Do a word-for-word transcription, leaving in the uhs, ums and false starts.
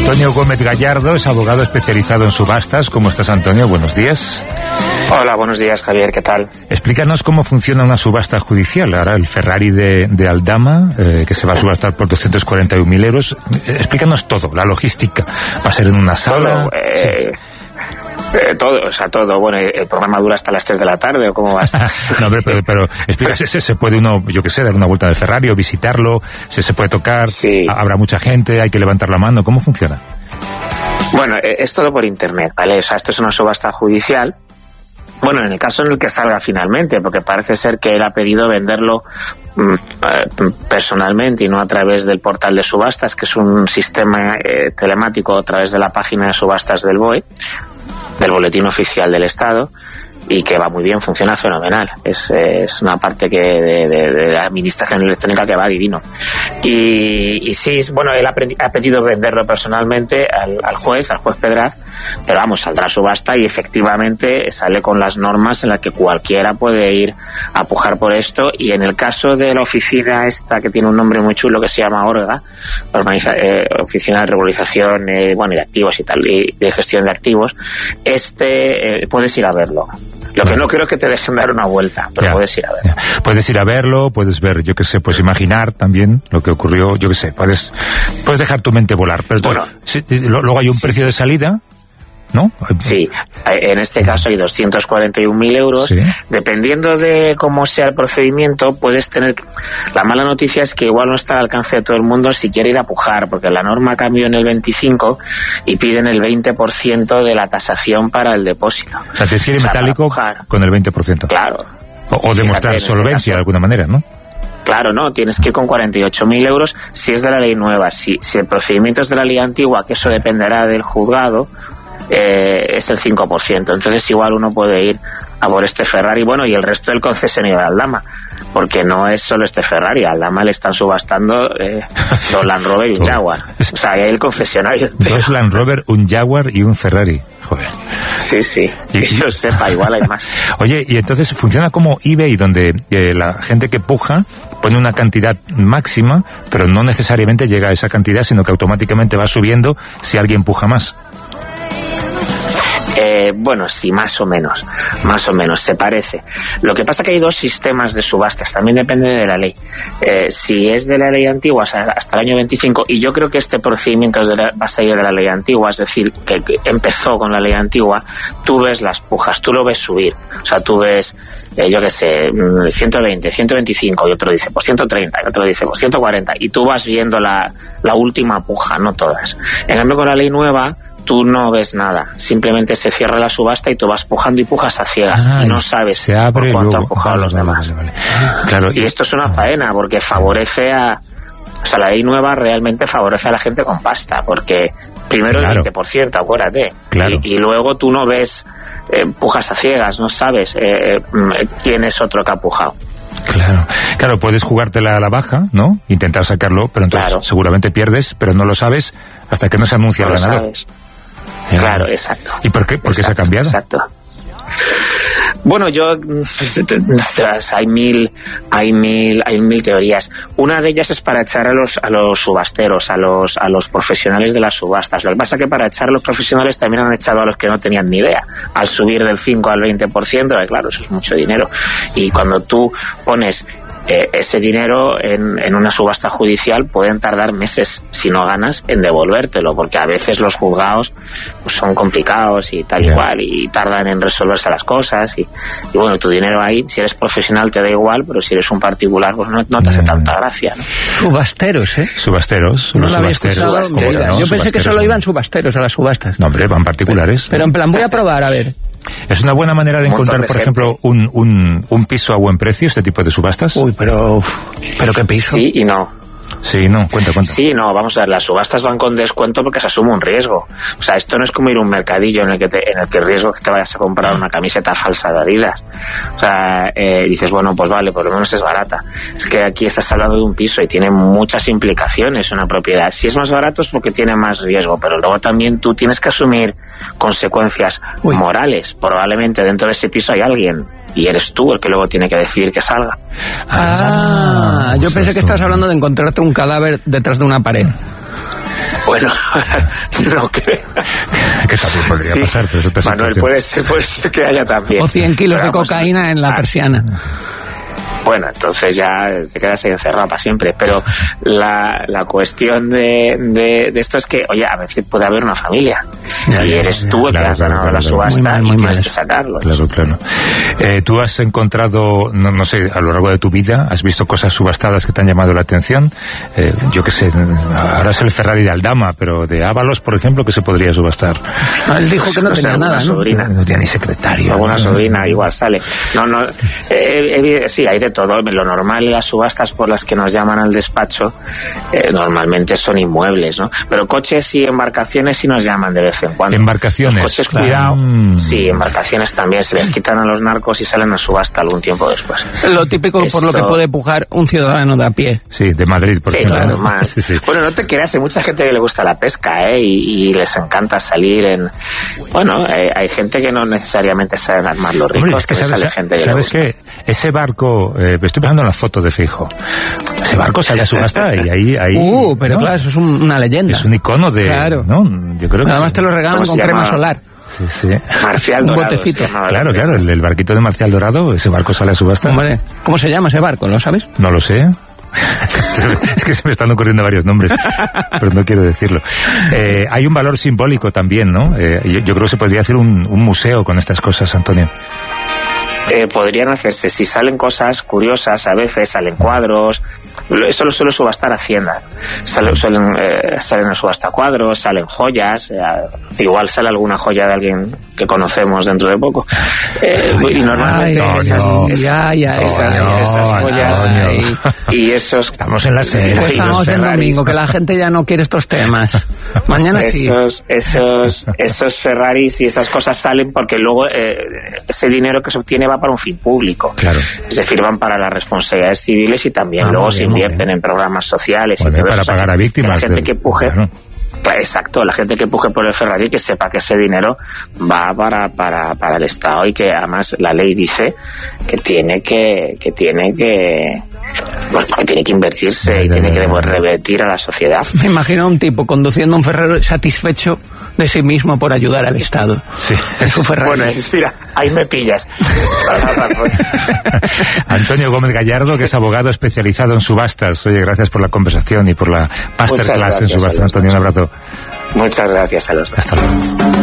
Antonio Gómez Gallardo es abogado especializado en subastas. ¿Cómo estás, Antonio? Buenos días. Hola, buenos días, Javier, ¿qué tal? Explícanos cómo funciona una subasta judicial. Ahora el Ferrari de, de Aldama, eh, que se va a subastar por doscientos cuarenta y un mil euros. Explícanos todo, la logística. ¿Va a ser en una sala? Todo, eh... Sí. Eh, todo, o sea, todo. Bueno, ¿el programa dura hasta las tres de la tarde o cómo va a estar? No, pero, pero, pero explica, ¿se, se puede uno, yo qué sé, dar una vuelta del Ferrari o visitarlo? ¿Se, se puede tocar? Sí. ¿Habrá mucha gente? ¿Hay que levantar la mano? ¿Cómo funciona? Bueno, eh, es todo por internet, ¿vale? O sea, esto es una subasta judicial. Bueno, en el caso en el que salga finalmente, porque parece ser que él ha pedido venderlo mm, eh, personalmente y no a través del portal de subastas, que es un sistema eh, telemático a través de la página de subastas del B O E, del Boletín Oficial del Estado, y que va muy bien, funciona fenomenal. Es, es una parte que de, de, de la administración electrónica que va divino. Y, y sí, bueno, él ha, ha pedido venderlo personalmente al, al juez, al juez Pedraz, pero vamos, saldrá subasta y efectivamente sale con las normas en las que cualquiera puede ir a pujar por esto. Y en el caso de la oficina esta, que tiene un nombre muy chulo, que se llama ORGA, Organiza, eh, Oficina de Regularización, eh, bueno, y de Activos y tal, y de Gestión de Activos, este, eh, puedes ir a verlo. Lo que no creo que te dejen dar una vuelta, pero ya, puedes ir a verlo. Ya. Puedes ir a verlo, puedes ver, yo qué sé, puedes imaginar también lo que ocurrió, yo qué sé, puedes puedes dejar tu mente volar. Pero bueno, sí, luego hay un sí, precio sí. de salida, ¿no? Sí, en este caso hay doscientos cuarenta y un mil euros. Sí. Dependiendo de cómo sea el procedimiento, puedes tener... La mala noticia es que igual no está al alcance de todo el mundo si quiere ir a pujar, porque la norma cambió en el veinticinco y piden el veinte por ciento de la tasación para el depósito. O sea, tienes que ir en metálico con el veinte por ciento. Claro. O, o demostrar este solvencia caso, de alguna manera, ¿no? Claro, no, tienes que ir con cuarenta y ocho mil euros si es de la ley nueva. Si, si el procedimiento es de la ley antigua, que eso dependerá del juzgado, Eh, es el cinco por ciento. Entonces igual uno puede ir a por este Ferrari, bueno, y el resto del concesionario de Aldama, porque no es solo este Ferrari. A Aldama le están subastando eh, dos Land Rover y un Jaguar. O sea, hay el concesionario entero. Dos Land Rover, un Jaguar y un Ferrari. Joder. Sí, sí, y, que yo sepa, igual hay más. Oye, y entonces funciona como eBay, donde eh, la gente que puja pone una cantidad máxima, pero no necesariamente llega a esa cantidad, sino que automáticamente va subiendo si alguien puja más. Eh, bueno, sí, más o menos, más o menos, se parece. Lo que pasa que hay dos sistemas de subastas, también depende de la ley. Eh, si es de la ley antigua hasta el año veinticinco, y yo creo que este procedimiento es de la, va a salir de la ley antigua, es decir, que, que empezó con la ley antigua, tú ves las pujas, tú lo ves subir. O sea, tú ves, eh, yo qué sé, ciento veinte, ciento veinticinco, y otro dice, pues ciento treinta, y otro dice, pues ciento cuarenta, y tú vas viendo la, la última puja, no todas. En cambio, con la ley nueva, tú no ves nada, simplemente se cierra la subasta y tú vas pujando y pujas a ciegas, ah, y no sabes se abre por cuánto luego. han pujado vale, los vale, demás. Vale, vale. Claro, y, y esto es una faena porque favorece a... O sea, la ley nueva realmente favorece a la gente con pasta, porque primero claro. el veinte por ciento, acuérdate, claro. y, y luego tú no ves, eh, pujas a ciegas, no sabes eh, quién es otro que ha pujado. Claro, claro, puedes jugártela a la baja, ¿no? Intentar sacarlo, pero entonces claro. seguramente pierdes, pero no lo sabes hasta que no se anuncia no el ganador. Sabes. Claro, exacto. ¿Y por qué? ¿Por qué exacto, se ha cambiado? Exacto. Bueno, yo hay mil, hay mil, hay mil teorías. Una de ellas es para echar a los a los subasteros, a los a los profesionales de las subastas. Lo que pasa es que para echar a los profesionales también han echado a los que no tenían ni idea. Al subir del cinco al veinte por ciento, claro, eso es mucho dinero. Y cuando tú pones Eh, ese dinero en, en una subasta judicial pueden tardar meses, si no ganas, en devolvértelo, porque a veces los juzgados pues, son complicados y tal yeah. igual, y tardan en resolverse las cosas, y, y bueno, tu dinero ahí, si eres profesional te da igual, pero si eres un particular pues no, no te hace tanta gracia, ¿no? Subasteros, ¿eh? Subasteros. No lo había escuchado en mi vida. Yo pensé que solo iban subasteros a las subastas. No, hombre, van particulares. Pero, pero en plan, voy a probar, a ver. ¿Es una buena manera de encontrar, de por gente. ejemplo, un, un, un piso a buen precio, este tipo de subastas? Uy, pero... ¿Pero qué piso? Sí y no. Sí, no, cuenta, cuenta. Sí, no, vamos a ver, las subastas van con descuento porque se asume un riesgo. O sea, esto no es como ir a un mercadillo en el que te, en el que el riesgo es que te vayas a comprar una camiseta falsa de Adidas. O sea, eh, dices, bueno, pues vale, por lo menos es barata. Es que aquí estás hablando de un piso y tiene muchas implicaciones una propiedad. Si es más barato es porque tiene más riesgo, pero luego también tú tienes que asumir consecuencias Uy. morales. Probablemente dentro de ese piso hay alguien y eres tú el que luego tiene que decidir que salga. Ah, yo pensé que estabas hablando de encontrarte un cadáver detrás de una pared. Bueno, no creo. Que también podría sí. pasar, pero eso Manuel, puede ser, puede ser que haya también. O cien kilos pero de vamos, cocaína en la ah, persiana. Bueno, entonces ya te quedas ahí encerrado para siempre. Pero la, la cuestión de, de, de esto es que, oye, a veces puede haber una familia. Ya, y ya, eres tú el claro, que has ganado claro, la claro, subasta mal, y tienes mal. que sacarlo. Claro, claro. Eh, ¿Tú has encontrado, no, no sé, a lo largo de tu vida, has visto cosas subastadas que te han llamado la atención? Eh, yo qué sé, ahora es el Ferrari de Aldama, pero de Ábalos, por ejemplo, que se podría subastar. No, él dijo que no, no tenía sé, nada, ¿no? Sobrina. No tenía ni secretario. Alguna ¿no? sobrina igual sale. No, no, eh, eh, sí, hay de todo. Lo normal en las subastas por las que nos llaman al despacho eh, normalmente son inmuebles, ¿no? Pero coches y embarcaciones sí nos llaman de vez en cuando. Embarcaciones. Los coches, claro. cuidado. Sí, embarcaciones también se les quitan a los narcos y salen a subasta algún tiempo después. Lo típico Esto... por lo que puede pujar un ciudadano de a pie. Sí, de Madrid, por sí, ejemplo. Claro, normal. Sí, sí. Bueno, no te creas, hay mucha gente que le gusta la pesca, ¿eh? Y, y les encanta salir en... Bueno, eh, hay gente que no necesariamente saben armar los ricos. Hombre, es que sabes, sale gente que ¿sabes qué? Ese barco, eh, estoy pensando en las fotos de Feijóo. Ese barco sale a subasta y ahí... ahí uh, pero ¿no? claro, eso es un, una leyenda. Es un icono de... Claro. ¿no? Yo creo que además sí. te lo regalan con crema solar. Sí, sí. Marcial Dorado. Un botecito. Claro, claro, el, el barquito de Marcial Dorado, ese barco sale a subasta. Hombre, ¿cómo se llama ese barco? ¿Lo sabes? No lo sé. Es que se me están ocurriendo varios nombres, pero no quiero decirlo. Eh, hay un valor simbólico también, ¿no? Eh, yo, yo creo que se podría hacer un, un museo con estas cosas, Antonio. Eh, podrían hacerse, si salen cosas curiosas, a veces salen cuadros, eso lo suele subastar Hacienda, Sale, suelen, eh, salen a subasta cuadros, salen joyas, eh, igual sale alguna joya de alguien que conocemos dentro de poco, eh, ay, y normalmente ay, esas, no, esas, ya, ya, esas, no, esas joyas y, y esos... Estamos en la serie. Pues estamos en domingo, que la gente ya no quiere estos temas. Mañana esos, sí. Esos, esos Ferraris y esas cosas salen porque luego eh, ese dinero que se obtiene va para un fin público. Claro. Es decir, van para las responsabilidades civiles y también ah, luego se invierten en programas sociales. Bueno, y todo para eso. pagar O sea, a víctimas. La gente de... que puje... Claro. Exacto, la gente que puje por el Ferrari que sepa que ese dinero va para, para, para el Estado y que además la ley dice que tiene que, que tiene que pues, que tiene que invertirse y tiene que revertir a la sociedad. Me imagino a un tipo conduciendo un Ferrari satisfecho de sí mismo por ayudar al Estado. Sí. Es un Ferrari. Bueno, mira, ahí me pillas. Antonio Gómez Gallardo, que es abogado especializado en subastas. Oye, gracias por la conversación y por la masterclass en subastas. Antonio, un abrazo. Muchas gracias a los dos. Hasta luego.